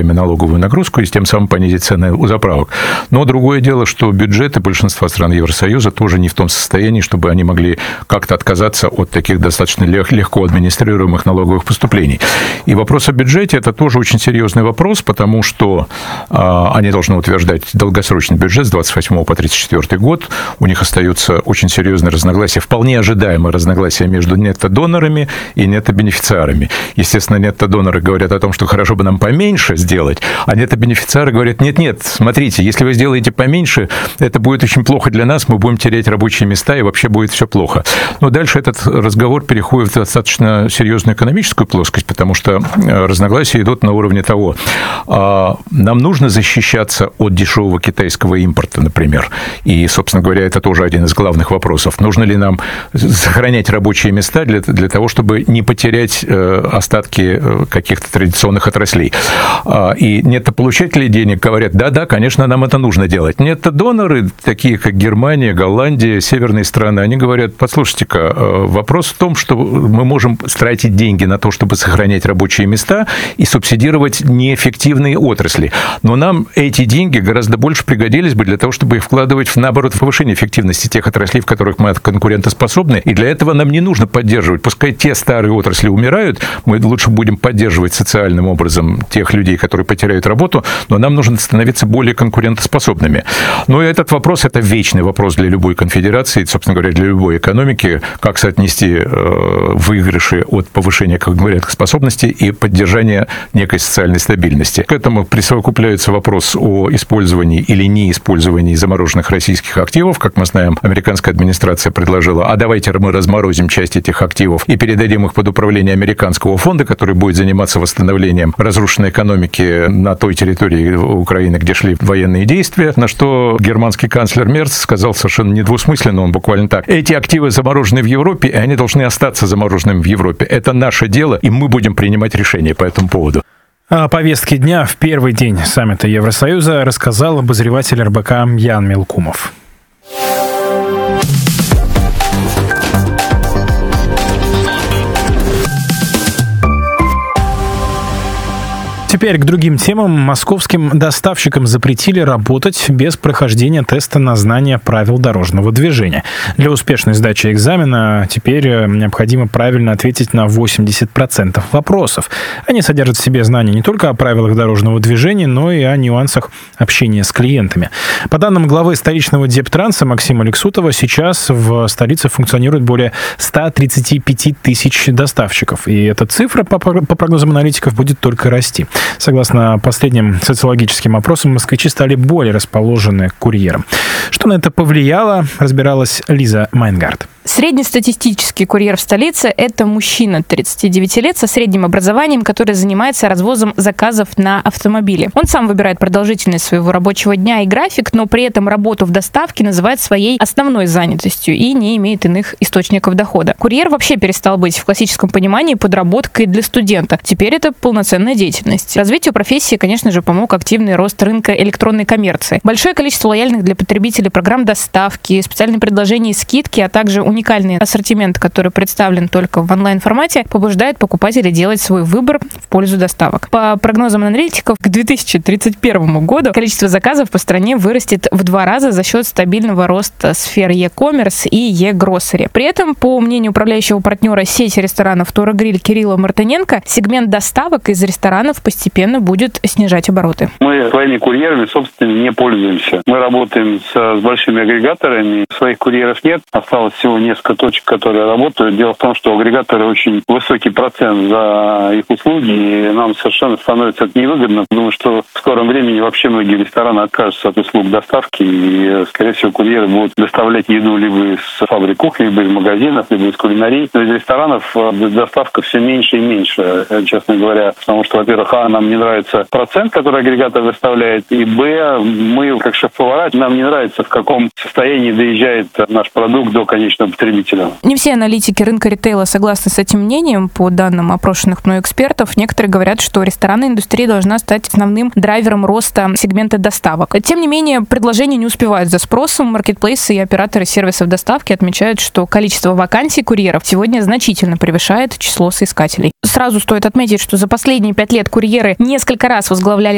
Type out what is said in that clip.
ними налоговую нагрузку и тем самым понизить цены у заправок. Но другое дело, что бюджеты большинства стран Евросоюза тоже не в том состоянии, чтобы они могли как-то отказаться от таких достаточно легко администрируемых налоговых поступлений. И вопрос о бюджете – это тоже очень серьезный вопрос, потому что они должны утверждать долгосрочный бюджет с 28 по 34 год. У них остаются очень серьезные разногласия, вполне ожидаемые разногласия между нетто-донорами и нетто-бенефициарами. Естественно, нетто-доноры говорят о том, что хорошо бы нам поменьше сделать, а нетто-бенефициары говорят, нет, смотрите, если вы сделаете поменьше, это будет очень плохо для нас, мы будем терять рабочие места, и вообще будет все плохо. Но дальше этот разговор переходит в достаточно серьезную экономическую плоскость, потому что разногласия идут на уровне того, нам нужно защищаться от дешевого китайского импорта, например, и, собственно говоря, это тоже один из главных вопросов. Нужно ли нам сохранять рабочие места для того, чтобы не потерять остатки каких-то традиционных отраслей? И нетто-получатели денег говорят, да, конечно, нам это нужно делать. Нетто-доноры, такие как Германия, Голландия, северные страны, они говорят, послушайте-ка, вопрос в том, что мы можем тратить деньги на то, чтобы сохранять рабочие места и субсидировать неэффективные отрасли. Но нам эти деньги гораздо больше пригодились бы для того, чтобы их вкладывать в, наоборот, в повышение эффективности тех отраслей, в которых мы конкурентоспособны. И для этого нам не нужно поддерживать. Пускай те старые отрасли умирают, мы лучше будем поддерживать социальным образом тех людей, которые потеряют работу, но нам нужно становиться более конкурентоспособными. Но этот вопрос – это вечный вопрос для любой конфедерации, собственно говоря, для любой экономики, как соотнести выигрыши от повышения конкурентоспособности и поддержания некой социальной стабильности. К этому присовокупляется вопрос о использовании или неиспользовании замороженных российских активов. Как мы знаем, американская администрация предложила, а давайте мы разморозим часть этих активов и передадим их под управление американского фонда, который будет заниматься восстановлением разрушенной экономики на той территории Украины, где шли военные действия, на что германский канцлер Мерц сказал совершенно недвусмысленно, он буквально так: эти активы заморожены в Европе, и они должны остаться замороженными в Европе. Это наше дело, и мы будем принимать решения по этому поводу. О повестке дня в первый день саммита Евросоюза рассказал обозреватель РБК Ян Мелкумов. Теперь к другим темам. Московским доставщикам запретили работать без прохождения теста на знание правил дорожного движения. Для успешной сдачи экзамена теперь необходимо правильно ответить на 80% вопросов. Они содержат в себе знания не только о правилах дорожного движения, но и о нюансах общения с клиентами. По данным главы столичного Дептранса Максима Лексутова, сейчас в столице функционирует более 135 тысяч доставщиков. И эта цифра, по прогнозам аналитиков, будет только расти. Согласно последним социологическим опросам, москвичи стали более расположены к курьерам. Что на это повлияло, разбиралась Лиза Майнгард. Среднестатистический курьер в столице – это мужчина 39 лет со средним образованием, который занимается развозом заказов на автомобиле. Он сам выбирает продолжительность своего рабочего дня и график, но при этом работу в доставке называет своей основной занятостью и не имеет иных источников дохода. Курьер вообще перестал быть в классическом понимании подработкой для студента. Теперь это полноценная деятельность. Развитию профессии, конечно же, помог активный рост рынка электронной коммерции. Большое количество лояльных для потребителей программ доставки, специальные предложения и скидки, а также уникальный ассортимент, который представлен только в онлайн-формате, побуждает покупателей делать свой выбор в пользу доставок. По прогнозам аналитиков, к 2031 году количество заказов по стране вырастет в 2 раза за счет стабильного роста сфер e-commerce и e-grocery. При этом, по мнению управляющего партнера сети ресторанов Тора Гриль Кирилла Мартыненко, сегмент доставок из ресторанов постепенно будет снижать обороты. Мы своими курьерами, собственно, не пользуемся. Мы работаем с большими агрегаторами. Своих курьеров нет. Осталось всего несколько точек, которые работают. Дело в том, что агрегаторы очень высокий процент за их услуги, и нам совершенно становится это невыгодно. Думаю, что в скором времени вообще многие рестораны откажутся от услуг доставки, и, скорее всего, курьеры будут доставлять еду либо из фабрик кухни, либо из магазинов, либо из кулинарий. Но из ресторанов доставка все меньше и меньше, честно говоря. Потому что, во-первых, нам не нравится процент, который агрегатор выставляет, и мы, как шеф-повара, нам не нравится, в каком состоянии доезжает наш продукт до конечного потребителя. Не все аналитики рынка ритейла согласны с этим мнением. По данным опрошенных мной экспертов, некоторые говорят, что ресторанная индустрия должна стать основным драйвером роста сегмента доставок. Тем не менее, предложения не успевают за спросом. Маркетплейсы и операторы сервисов доставки отмечают, что количество вакансий курьеров сегодня значительно превышает число соискателей. Сразу стоит отметить, что за последние 5 лет курьеры несколько раз возглавляли